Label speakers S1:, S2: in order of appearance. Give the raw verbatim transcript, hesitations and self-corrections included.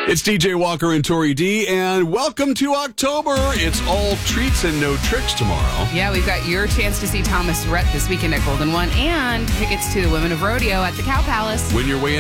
S1: It's D J Walker and Tori D, and welcome to October. It's all treats and no tricks tomorrow.
S2: Yeah, we've got your chance to see Thomas Rhett this weekend at Golden One and tickets to the Women of Rodeo at the Cow Palace.
S1: Win your way in